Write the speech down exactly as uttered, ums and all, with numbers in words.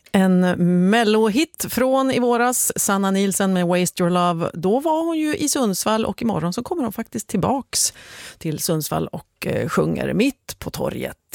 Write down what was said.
En mellohit från i våras, Sanna Nielsen med Waste Your Love. Då var hon ju i Sundsvall och imorgon så kommer hon faktiskt tillbaks till Sundsvall och eh, sjunger mitt på torget.